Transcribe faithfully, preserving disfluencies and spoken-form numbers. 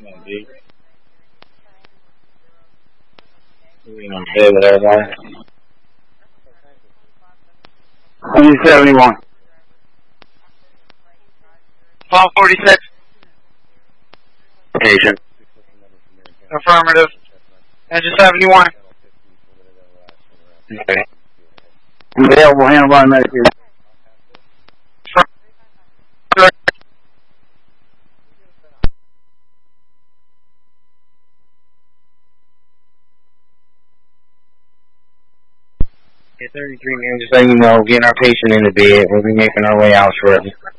You know, stay with everybody. one seventy-one. twelve forty-six. Patient. Affirmative. Engine seventy-one. Okay. Available handlebar medication. thirty-three man, just letting you know, getting our patient in the bed. We'll be making our way out shortly.